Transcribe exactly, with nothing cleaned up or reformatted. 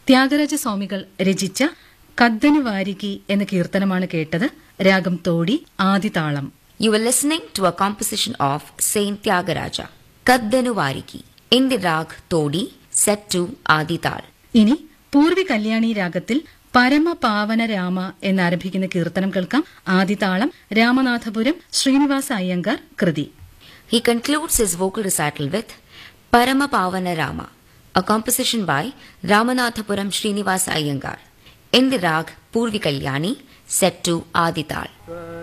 ത്യാഗരാജ സ്വാമികൾ രചിച്ച കദ്ദനു വാരികി എന്ന കീർത്തനമാണ് കേട്ടത്. രാഗം Todi, ആദിതാളം. You were listening to a composition of Saint Tyagaraja, Kaddanu Variki, in the rag Todi, set to Adital. ഇനി പൂർവി കല്യാണി രാഗത്തിൽ പരമപാവന രാമ എന്നാരംഭിക്കുന്ന കീർത്തനം കേൾക്കാം. ആദിതാളം രാമനാഥപുരം ശ്രീനിവാസ അയ്യങ്കാർ കൃതി. He concludes his vocal recital with Paramapavana Rama, a composition by Ramanathapuram Srinivasa Iyengar, in the rag Purvi Kalyani, set to Adital.